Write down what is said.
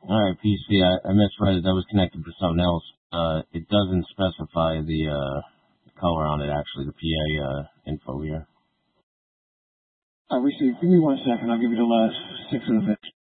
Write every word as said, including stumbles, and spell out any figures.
All right, P C. I, I misread it. That was connected to something else. Uh, it doesn't specify the uh, color on it, actually, the P A uh, info here. I received. Give me one second. I'll give you the last six of the bits.